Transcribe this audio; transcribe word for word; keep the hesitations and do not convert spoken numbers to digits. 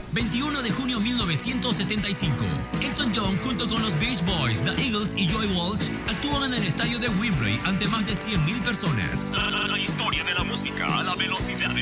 veintiuno de junio de mil novecientos setenta y cinco. Elton John junto con los Beach Boys, The Eagles y Joy Walsh actúan en el estadio de Wembley ante más de cien mil personas. La, la, la historia de la música a la velocidad de